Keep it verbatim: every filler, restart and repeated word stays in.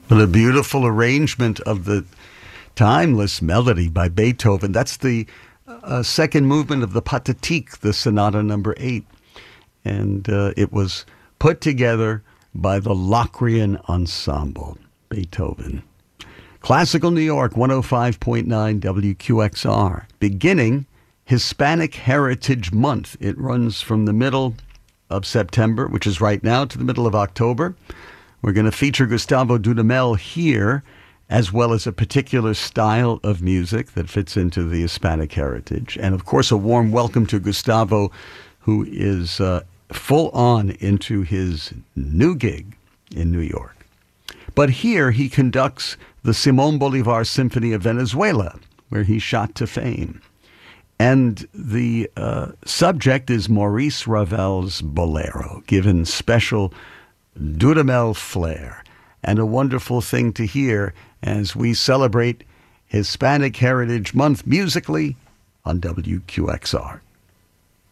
But a beautiful arrangement of the timeless melody by Beethoven. That's the uh, second movement of the Pathetique, the Sonata Number Eight, and uh, it was put together by the Locrian Ensemble. Beethoven. Classical New York, one oh five point nine W Q X R. Beginning Hispanic Heritage Month. It runs from the middle of September, which is right now, to the middle of October. We're going to feature Gustavo Dudamel here, as well as a particular style of music that fits into the Hispanic heritage. And, of course, a warm welcome to Gustavo, who is uh, full on into his new gig in New York. But here he conducts the Simón Bolívar Symphony of Venezuela, where he shot to fame. And the uh, subject is Maurice Ravel's Bolero, given special Dudamel flair, and a wonderful thing to hear as we celebrate Hispanic Heritage Month musically on W Q X R.